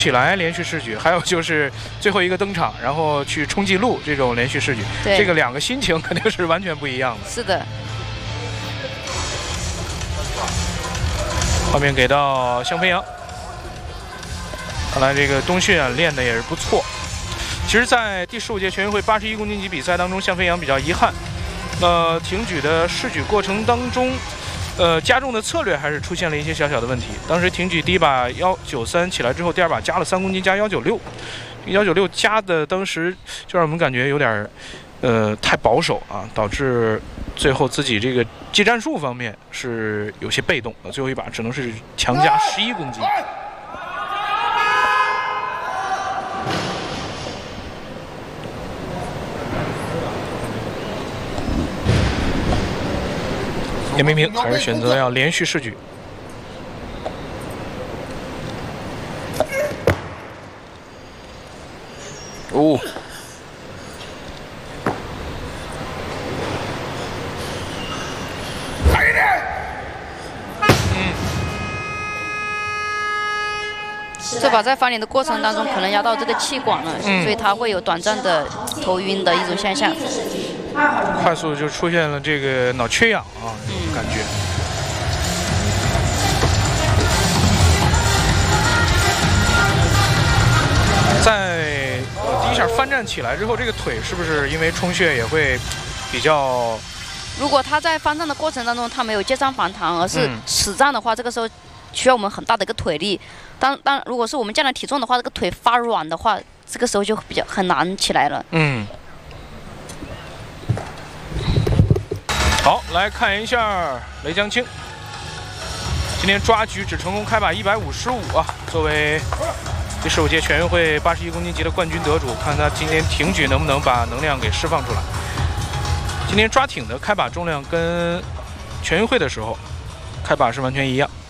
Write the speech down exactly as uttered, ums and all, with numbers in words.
起来连续试举，还有就是最后一个登场，然后去冲记录这种连续试举，这个两个心情肯定是完全不一样的。 是的。 画面给到向飞扬，看来这个冬训啊练的也是不错。其实，在第十五届全运会八十一公斤级比赛当中，向飞扬比较遗憾，呃，挺举的试举过程当中。 呃，加重的策略还是出现了一些小小的问题。当时挺举第一把幺九三起来之后，第二把加了三公斤，加幺九六，幺九六加的当时就让我们感觉有点，呃，太保守啊，导致最后自己这个技战术方面是有些被动。最后一把只能是强加十一公斤。 严冰冰还是选择要连续试举。哦，嗯， 这把在翻脸的过程当中，可能压到这个气管了， 嗯、 所以它会有短暂的头晕的一种现象。 快速就出现了这个脑缺氧啊，这种感觉。在呃第一下翻站起来之后，这个腿是不是因为充血也会比较？ 如果他在翻站的过程当中，他没有接上反弹，而是死站的话，嗯、这个时候需要我们很大的一个腿力。当当如果是我们降了体重的话，这个腿发软的话，这个时候就比较很难起来了。嗯。 好，来看一下雷江青，今天抓举只成功开把一百五十五啊，作为第十五届全运会八十一公斤级的冠军得主，看他今天挺举能不能把能量给释放出来。今天抓挺的开把重量跟全运会的时候开把是完全一样。